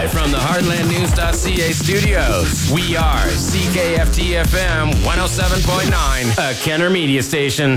Live from the HeartlandNews.ca studios, we are CKFT-FM 107.9, a Kenner Media station.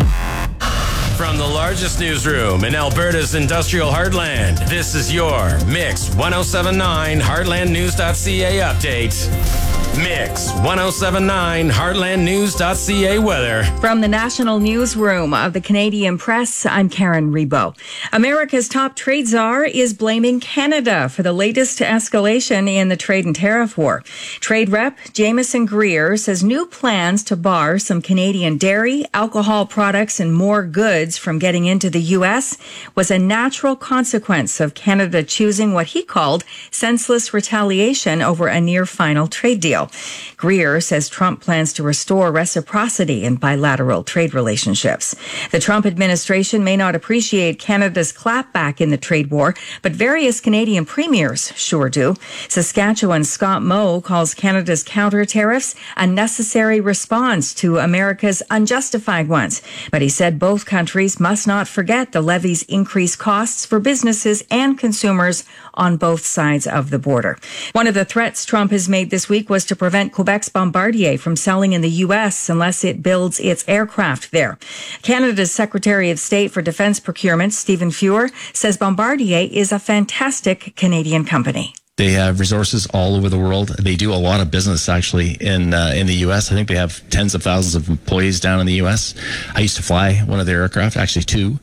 From the largest newsroom in Alberta's industrial heartland, this is your Mix 107.9 HeartlandNews.ca update. Mix 107.9 HeartlandNews.ca weather. From the National Newsroom of the Canadian Press, I'm Karen Rebo. America's top trade czar is blaming Canada for the latest escalation in the trade and tariff war. Trade rep Jameson Greer says new plans to bar some Canadian dairy, alcohol products, and more goods from getting into the U.S. was a natural consequence of Canada choosing what he called senseless retaliation over a near-final trade deal. Greer says Trump plans to restore reciprocity in bilateral trade relationships. The Trump administration may not appreciate Canada's clapback in the trade war, but various Canadian premiers sure do. Saskatchewan's Scott Moe calls Canada's counter tariffs a necessary response to America's unjustified ones. But he said both countries must not forget the levies increase costs for businesses and consumers on both sides of the border. One of the threats Trump has made this week was to prevent Quebec's Bombardier from selling in the U.S. unless it builds its aircraft there. Canada's Secretary of State for Defense Procurement, Stephen Fuhr, says Bombardier is a fantastic Canadian company. They have resources all over the world. They do a lot of business, actually, in the U.S. I think they have tens of thousands of employees down in the U.S. I used to fly one of their aircraft, actually two.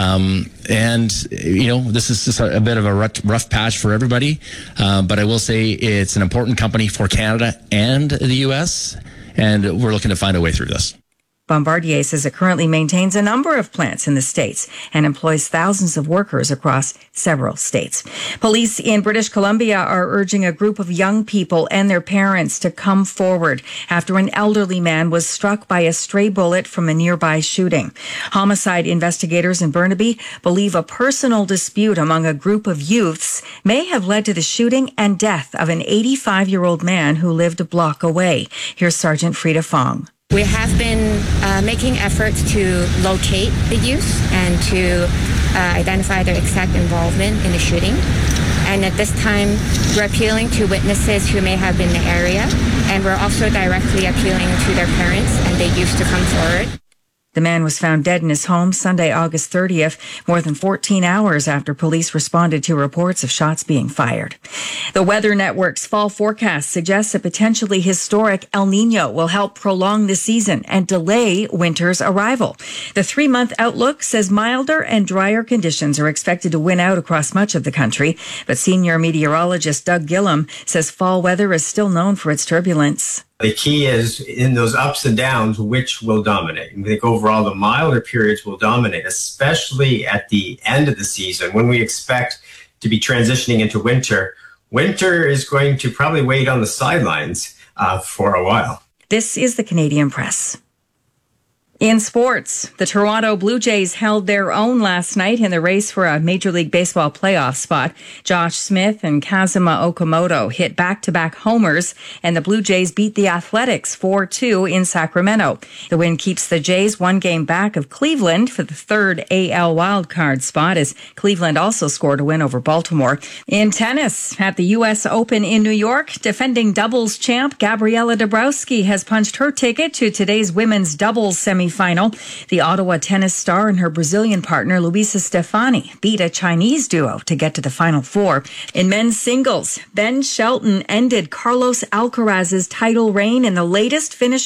And, this is just a bit of a rough patch for everybody. But I will say it's an important company for Canada and the U.S., and we're looking to find a way through this. Bombardier says it currently maintains a number of plants in the States and employs thousands of workers across several states. Police in British Columbia are urging a group of young people and their parents to come forward after an elderly man was struck by a stray bullet from a nearby shooting. Homicide investigators in Burnaby believe a personal dispute among a group of youths may have led to the shooting and death of an 85-year-old man who lived a block away. Here's Sergeant Frida Fong. We have been making efforts to locate the youth and to identify their exact involvement in the shooting. And at this time, we're appealing to witnesses who may have been in the area, and we're also directly appealing to their parents and their youth to come forward. The man was found dead in his home Sunday, August 30th, more than 14 hours after police responded to reports of shots being fired. The Weather Network's fall forecast suggests a potentially historic El Niño will help prolong the season and delay winter's arrival. The 3-month outlook says milder and drier conditions are expected to win out across much of the country, but senior meteorologist Doug Gillum says fall weather is still known for its turbulence. The key is in those ups and downs, which will dominate. I think overall the milder periods will dominate, especially at the end of the season when we expect to be transitioning into winter. Winter is going to probably wait on the sidelines for a while. This is the Canadian Press. In sports, the Toronto Blue Jays held their own last night in the race for a Major League Baseball playoff spot. Josh Smith and Kazuma Okamoto hit back-to-back homers, and the Blue Jays beat the Athletics 4-2 in Sacramento. The win keeps the Jays one game back of Cleveland for the third AL wildcard spot, as Cleveland also scored a win over Baltimore. In tennis, at the U.S. Open in New York, defending doubles champ Gabriela Dabrowski has punched her ticket to today's women's doubles semifinal. The Ottawa tennis star and her Brazilian partner, Luisa Stefani, beat a Chinese duo to get to the Final Four. In men's singles, Ben Shelton ended Carlos Alcaraz's title reign in the latest finish